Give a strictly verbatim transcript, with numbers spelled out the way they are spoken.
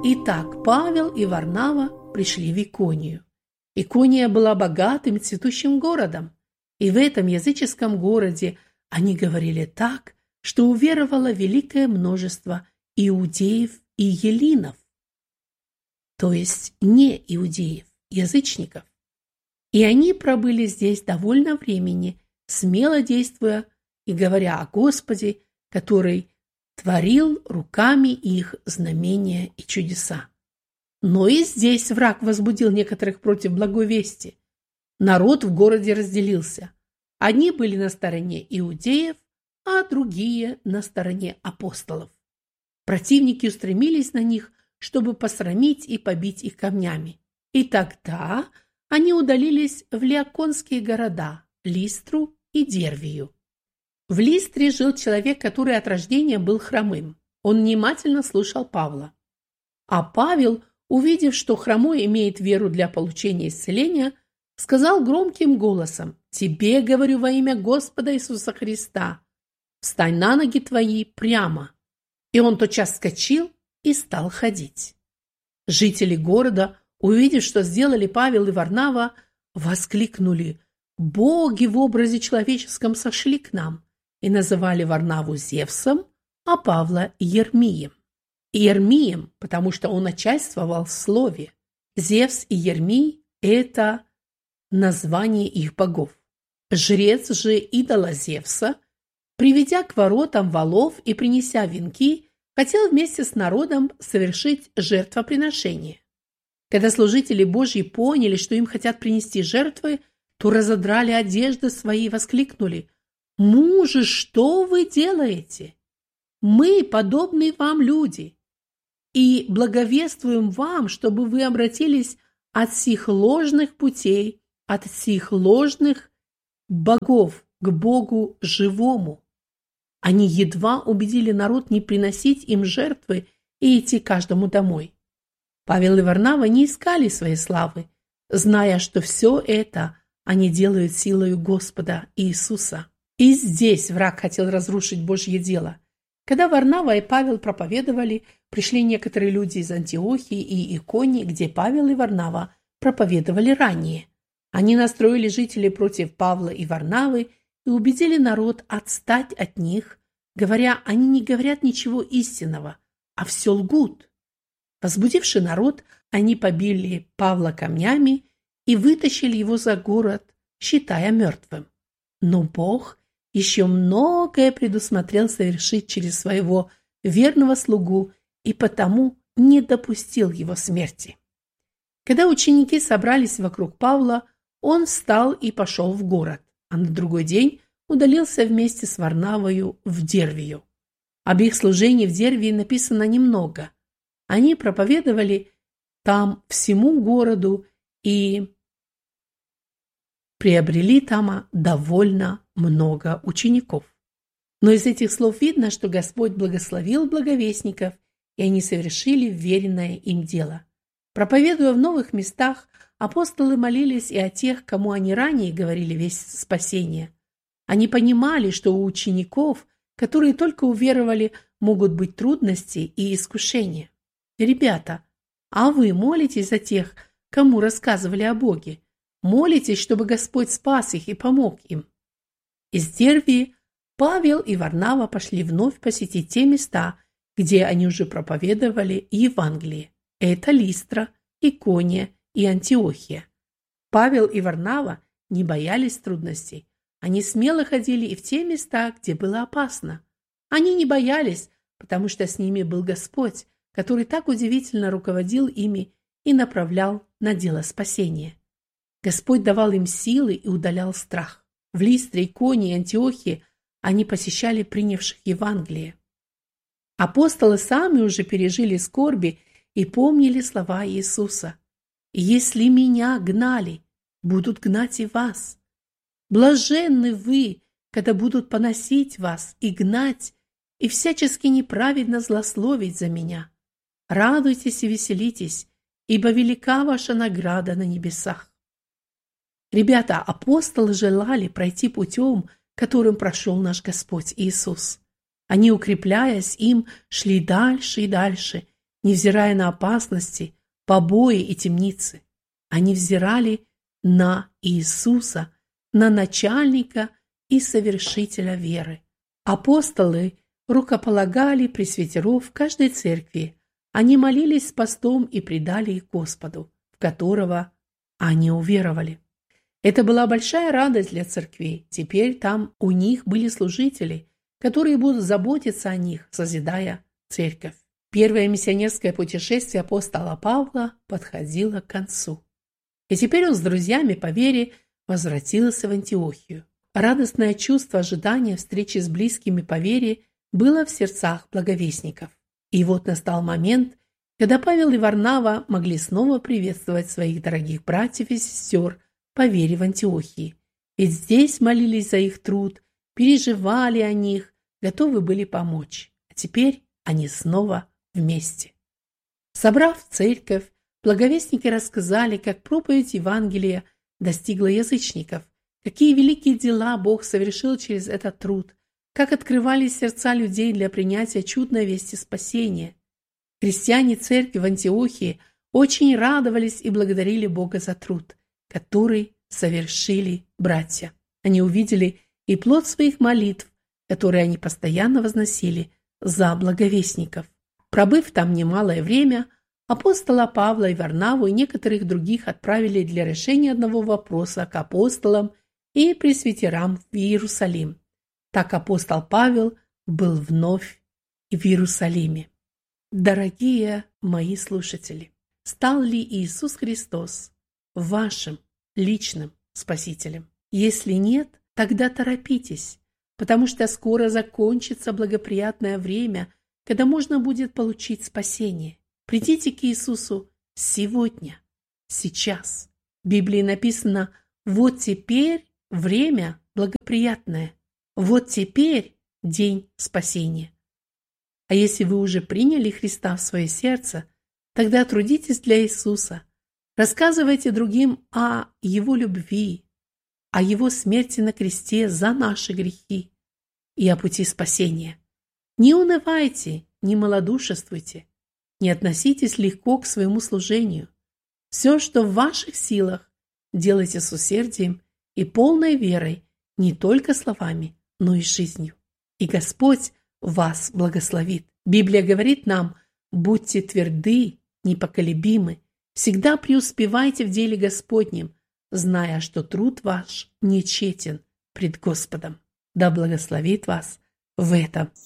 Итак, Павел и Варнава пришли в Иконию. Икония была богатым цветущим городом, и в этом языческом городе они говорили так, что уверовало великое множество иудеев и елинов, то есть не иудеев, язычников. И они пробыли здесь довольно времени, смело действуя и говоря о Господе, который творил руками их знамения и чудеса. Но и здесь враг возбудил некоторых против благой вести. Народ в городе разделился. Одни были на стороне иудеев, а другие на стороне апостолов. Противники устремились на них, чтобы посрамить и побить их камнями. И тогда они удалились в лиаконские города Листру и Дервию. В Листре жил человек, который от рождения был хромым. Он внимательно слушал Павла. А Павел, увидев, что хромой имеет веру для получения исцеления, сказал громким голосом: «Тебе говорю во имя Господа Иисуса Христа, встань на ноги твои прямо». И он тотчас вскочил и стал ходить. Жители города, увидев, что сделали Павел и Варнава, воскликнули: «Боги в образе человеческом сошли к нам», и называли Варнаву Зевсом, а Павла Ермием. Ермием, потому что он начальствовал в слове. Зевс и Ермий – это название их богов. Жрец же идола Зевса, приведя к воротам волов и принеся венки, хотел вместе с народом совершить жертвоприношение. Когда служители Божьи поняли, что им хотят принести жертвы, то разодрали одежды свои и воскликнули: «Мужи, что вы делаете? Мы подобные вам люди, и благовествуем вам, чтобы вы обратились от сих ложных путей, от сих ложных богов к Богу живому». Они едва убедили народ не приносить им жертвы и идти каждому домой. Павел и Варнава не искали своей славы, зная, что все это они делают силою Господа Иисуса. И здесь враг хотел разрушить Божье дело. Когда Варнава и Павел проповедовали, пришли некоторые люди из Антиохии и Иконии, где Павел и Варнава проповедовали ранее. Они настроили жителей против Павла и Варнавы и убедили народ отстать от них, говоря, они не говорят ничего истинного, а все лгут. Возбудивши народ, они побили Павла камнями и вытащили его за город, считая мертвым. Но Бог еще многое предусмотрел совершить через своего верного слугу и потому не допустил его смерти. Когда ученики собрались вокруг Павла, он встал и пошел в город, а на другой день удалился вместе с Варнавою в Дервию. Об их служении в Дервии написано немного. Они проповедовали там всему городу и приобрели там довольно много учеников. Но из этих слов видно, что Господь благословил благовестников, и они совершили веренное им дело. Проповедуя в новых местах, апостолы молились и о тех, кому они ранее говорили весть спасения. Они понимали, что у учеников, которые только уверовали, могут быть трудности и искушения. Ребята, а вы молитесь за тех, кому рассказывали о Боге? Молитесь, чтобы Господь спас их и помог им? Из Дервии Павел и Варнава пошли вновь посетить те места, где они уже проповедовали Евангелие. Это Листра, Икония и Антиохия. Павел и Варнава не боялись трудностей. Они смело ходили и в те места, где было опасно. Они не боялись, потому что с ними был Господь, который так удивительно руководил ими и направлял на дело спасения. Господь давал им силы и удалял страх. В Листре, Иконии и Антиохии они посещали принявших Евангелие. Апостолы сами уже пережили скорби и помнили слова Иисуса: «Если меня гнали, будут гнать и вас. Блаженны вы, когда будут поносить вас и гнать, и всячески неправедно злословить за меня. Радуйтесь и веселитесь, ибо велика ваша награда на небесах». Ребята, апостолы желали пройти путем, которым прошел наш Господь Иисус. Они, укрепляясь им, шли дальше и дальше, невзирая на опасности, побои и темницы. Они взирали на Иисуса, на начальника и совершителя веры. Апостолы рукополагали пресвитеров в каждой церкви. Они молились с постом и предали их Господу, в которого они уверовали. Это была большая радость для церквей. Теперь там у них были служители, которые будут заботиться о них, созидая церковь. Первое миссионерское путешествие апостола Павла подходило к концу. И теперь он с друзьями по вере возвратился в Антиохию. Радостное чувство ожидания встречи с близкими по вере было в сердцах благовестников. И вот настал момент, когда Павел и Варнава могли снова приветствовать своих дорогих братьев и сестер по вере в Антиохии. Ведь здесь молились за их труд, переживали о них, готовы были помочь. А теперь они снова вместе. Собрав церковь, благовестники рассказали, как проповедь Евангелия достигла язычников, какие великие дела Бог совершил через этот труд, как открывались сердца людей для принятия чудной вести спасения. Христиане церкви в Антиохии очень радовались и благодарили Бога за труд, который совершили братья. Они увидели и плод своих молитв, которые они постоянно возносили за благовестников. Пробыв там немалое время, апостола Павла и Варнаву и некоторых других отправили для решения одного вопроса к апостолам и пресвитерам в Иерусалим. Так апостол Павел был вновь в Иерусалиме. Дорогие мои слушатели, стал ли Иисус Христос вашим личным Спасителем? Если нет, тогда торопитесь, потому что скоро закончится благоприятное время, когда можно будет получить спасение. Придите к Иисусу сегодня, сейчас. В Библии написано: «Вот теперь время благоприятное, вот теперь день спасения». А если вы уже приняли Христа в свое сердце, тогда трудитесь для Иисуса, рассказывайте другим о Его любви, о Его смерти на кресте за наши грехи и о пути спасения. Не унывайте, не малодушествуйте, не относитесь легко к своему служению. Все, что в ваших силах, делайте с усердием и полной верой, не только словами, но и жизнью. И Господь вас благословит. Библия говорит нам: будьте тверды, непоколебимы, всегда преуспевайте в деле Господнем, зная, что труд ваш не тщетен пред Господом. Да благословит вас в этом